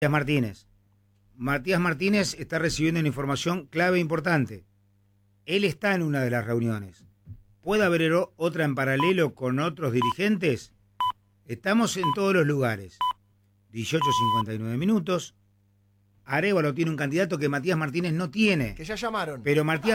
Martínez. Matías Martínez está recibiendo una información clave e importante. Él está en una de las reuniones. ¿Puede haber otra en paralelo con otros dirigentes? Estamos en todos los lugares. 18:59 minutos. Arévalo tiene un candidato que Matías Martínez no tiene. Que ya llamaron. Pero Matías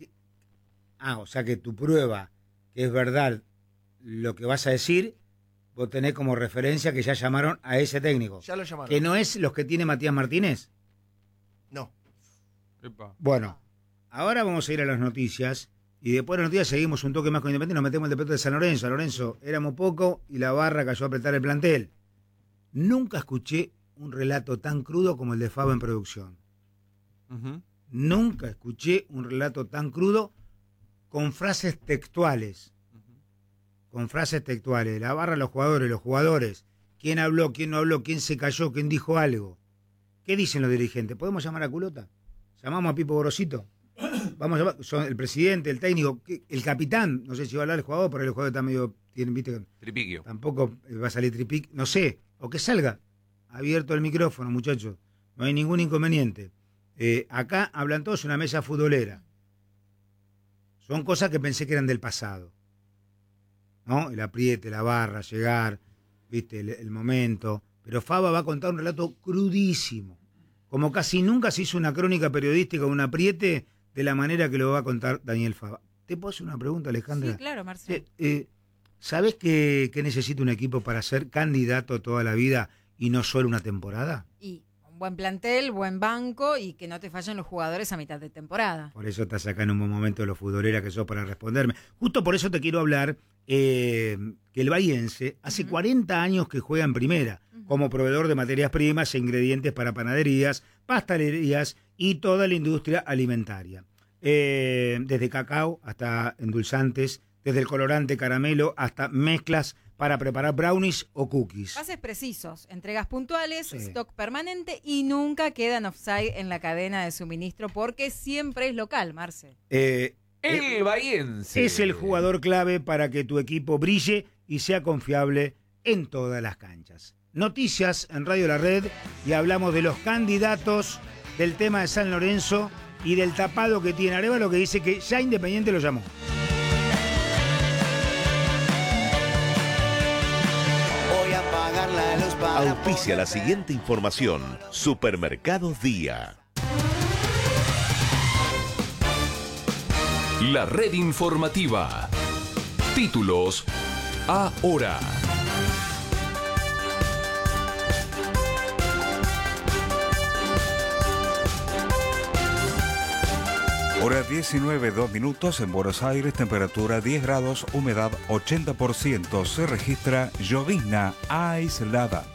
o sea que tu prueba que es verdad lo que vas a decir, vos tenés como referencia que ya llamaron a ese técnico. Ya lo llamaron. ¿Que no es los que tiene Matías Martínez? No. Epa. Bueno, ahora vamos a ir a las noticias y después de las noticias seguimos un toque más con Independiente y nos metemos en el deporte de San Lorenzo. San Lorenzo, éramos poco y la barra cayó a apretar el plantel. Nunca escuché un relato tan crudo como el de Fabo en producción. Ujú. Nunca escuché un relato tan crudo con frases textuales. Con frases textuales. La barra, los jugadores. ¿Quién habló, quién no habló, quién se cayó, quién dijo algo? ¿Qué dicen los dirigentes? ¿Podemos llamar a Culota? ¿Llamamos a Pipo Gorosito? Vamos a llamar, son el presidente, el técnico, el capitán. No sé si va a hablar el jugador, pero el jugador está medio... ¿viste? Tripiquio. Tampoco va a salir tripic. No sé. O que salga. Abierto el micrófono, muchachos. No hay ningún inconveniente. Acá hablan todos, una mesa futbolera. Son cosas que pensé que eran del pasado. ¿No? El apriete, la barra, llegar, viste, el momento. Pero Faba va a contar un relato crudísimo. Como casi nunca se hizo una crónica periodística o un apriete de la manera que lo va a contar Daniel Faba. ¿Te puedo hacer una pregunta, Alejandra? Sí, claro, Marcelo. ¿Sabés qué necesita un equipo para ser candidato toda la vida y no solo una temporada? Y un buen plantel, buen banco y que no te fallen los jugadores a mitad de temporada. Por eso estás acá en un buen momento de lo futbolera que sos para responderme. Justo por eso te quiero hablar que el bahiense hace 40 años que juega en primera, como proveedor de materias primas e ingredientes para panaderías, pastelerías y toda la industria alimentaria. Desde cacao hasta endulzantes, desde el colorante caramelo hasta mezclas para preparar brownies o cookies. Pases precisos, entregas puntuales, Sí. stock permanente y nunca quedan offside en la cadena de suministro porque siempre es local, Marce. El bahiense. Es el jugador clave para que tu equipo brille y sea confiable en todas las canchas. Noticias en Radio La Red y hablamos de los candidatos, del tema de San Lorenzo y del tapado que tiene Arévalo, que dice que ya Independiente lo llamó. Voy a pagar la luz para Auspicia la siguiente información. Supermercados Día. La red informativa. Títulos ahora. Hora 19:02 en Buenos Aires, temperatura 10 grados, humedad 80%. Se registra llovizna aislada.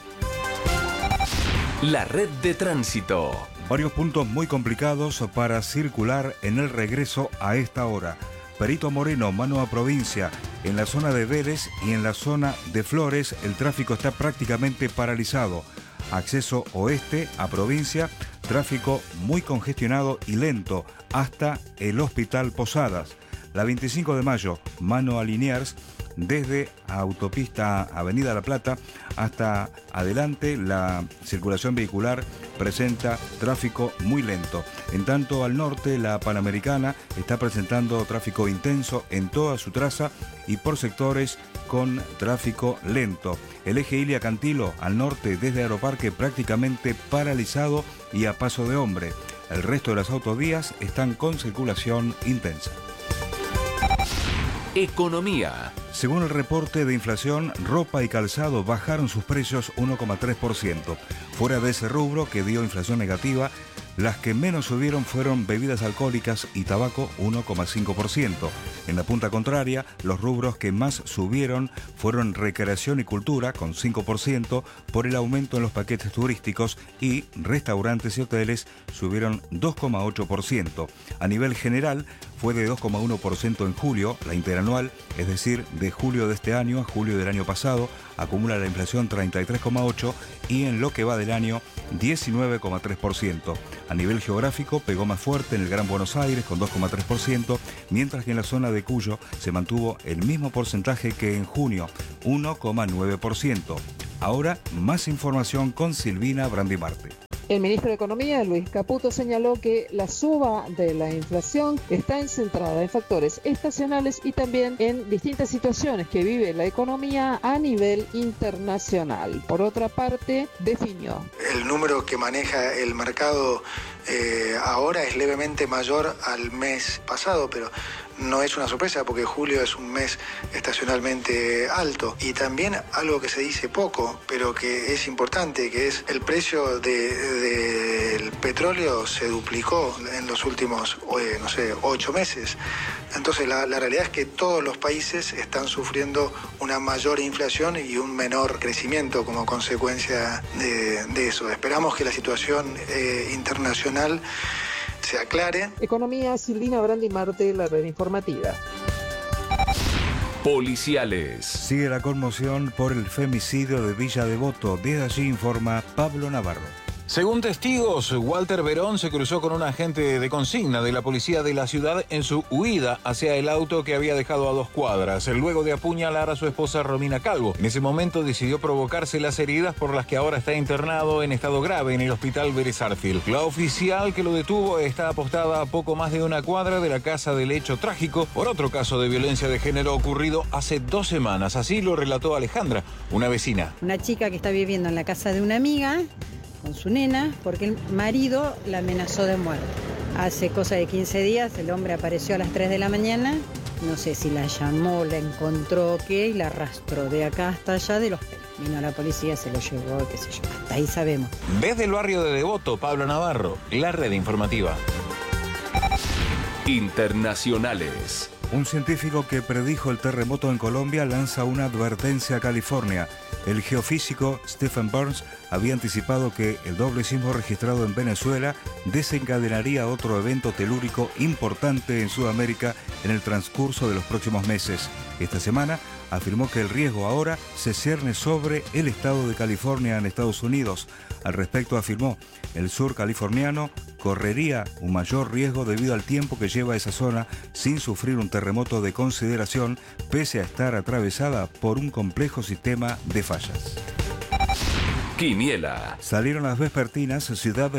La red de tránsito. Varios puntos muy complicados para circular en el regreso a esta hora. Perito Moreno, mano a provincia. En la zona de Vélez y en la zona de Flores, el tráfico está prácticamente paralizado. Acceso oeste a provincia, tráfico muy congestionado y lento hasta el Hospital Posadas. La 25 de mayo, mano a Liniers, desde autopista Avenida La Plata hasta adelante, la circulación vehicular presenta tráfico muy lento. En tanto, al norte, la Panamericana está presentando tráfico intenso en toda su traza y por sectores con tráfico lento. El eje Ilia Cantilo, al norte, desde Aeroparque, prácticamente paralizado y a paso de hombre. El resto de las autovías están con circulación intensa. Economía. Según el reporte de inflación, ropa y calzado bajaron sus precios 1,3%. Fuera de ese rubro que dio inflación negativa, las que menos subieron fueron bebidas alcohólicas y tabaco 1,5%. En la punta contraria, los rubros que más subieron fueron recreación y cultura con 5% por el aumento en los paquetes turísticos y restaurantes y hoteles subieron 2,8%. A nivel general, fue de 2,1% en julio, la interanual, es decir, de julio de este año a julio del año pasado, acumula la inflación 33,8% y en lo que va del año 19,3%. A nivel geográfico pegó más fuerte en el Gran Buenos Aires con 2,3%, mientras que en la zona de Cuyo se mantuvo el mismo porcentaje que en junio, 1,9%. Ahora, más información con Silvina Brandimarte. El ministro de Economía, Luis Caputo, señaló que la suba de la inflación está centrada en factores estacionales y también en distintas situaciones que vive la economía a nivel internacional. Por otra parte, definió: el número que maneja el mercado ahora es levemente mayor al mes pasado, pero no es una sorpresa porque julio es un mes estacionalmente alto. Y también algo que se dice poco, pero que es importante, que es el precio del petróleo se duplicó en los últimos, 8 meses. Entonces la realidad es que todos los países están sufriendo una mayor inflación y un menor crecimiento como consecuencia de eso. Esperamos que la situación internacional se aclare. Economía, Silvina Brandimarte, la red informativa. Policiales. Sigue la conmoción por el femicidio de Villa Devoto. Desde allí informa Pablo Navarro. Según testigos, Walter Verón se cruzó con un agente de consigna de la policía de la ciudad en su huida hacia el auto que había dejado a 2 cuadras, luego de apuñalar a su esposa Romina Calvo. En ese momento decidió provocarse las heridas por las que ahora está internado en estado grave en el hospital Vélez Arfield. La oficial que lo detuvo está apostada a poco más de 1 cuadra de la casa del hecho trágico por otro caso de violencia de género ocurrido hace 2 semanas. Así lo relató Alejandra, una vecina. Una chica que está viviendo en la casa de una amiga con su nena, porque el marido la amenazó de muerte. Hace cosa de 15 días el hombre apareció a las 3 de la mañana, no sé si la llamó, la encontró o qué, y la arrastró de acá hasta allá de los pelos. Vino la policía, se lo llevó, qué sé yo, hasta ahí sabemos. Desde el barrio de Devoto, Pablo Navarro, la red informativa. Internacionales. Un científico que predijo el terremoto en Colombia lanza una advertencia a California. El geofísico Stephen Burns había anticipado que el doble sismo registrado en Venezuela desencadenaría otro evento telúrico importante en Sudamérica en el transcurso de los próximos meses. Esta semana afirmó que el riesgo ahora se cierne sobre el estado de California en Estados Unidos. Al respecto afirmó, el sur californiano correría un mayor riesgo debido al tiempo que lleva esa zona sin sufrir un terremoto de consideración, pese a estar atravesada por un complejo sistema de fallas. Quiniela. Salieron las vespertinas Ciudad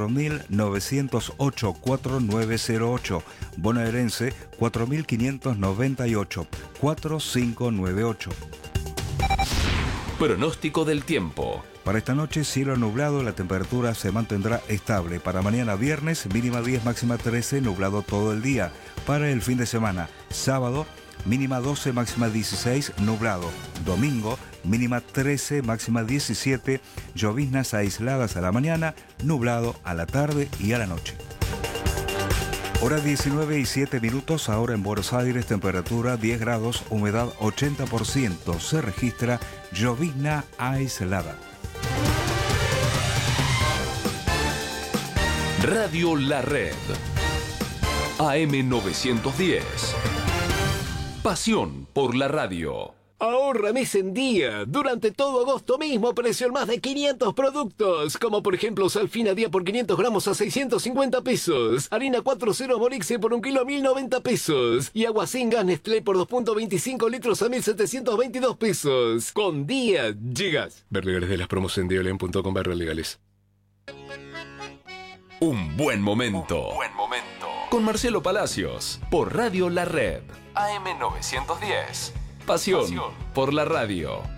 4908-4908, bonaerense 4598, 4598. Pronóstico del tiempo. Para esta noche, cielo nublado, la temperatura se mantendrá estable. Para mañana viernes, mínima 10, máxima 13, nublado todo el día. Para el fin de semana, sábado, mínima 12, máxima 16, nublado. Domingo, mínima 13, máxima 17, lloviznas aisladas a la mañana, nublado a la tarde y a la noche. Hora 19:07, ahora en Buenos Aires, temperatura 10 grados, humedad 80%, se registra llovizna aislada. Radio La Red. AM 910. Pasión por la radio. Ahorra mes en día. Durante todo agosto mismo precio en más de 500 productos. Como por ejemplo Salfina día por 500 gramos a 650 pesos. Harina 4.0 Morixe por 1 kilo a 1090 pesos. Y agua sin gas Nestlé por 2.25 litros a 1722 pesos. Con día llegas. Ver legales de las promos en diolen.com/legales. Un buen momento. Con Marcelo Palacios. Por Radio La Red. AM 910. Pasión por la radio.